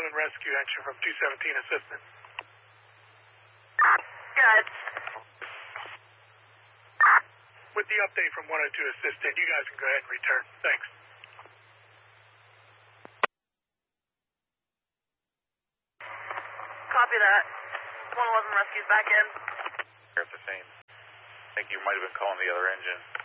rescue action from 217 assistant. Good. With the update from 102 assistant, you guys can go ahead and return. Thanks. Copy that. 111 rescue's back in. Here at the scene. I think you might have been calling the other engine.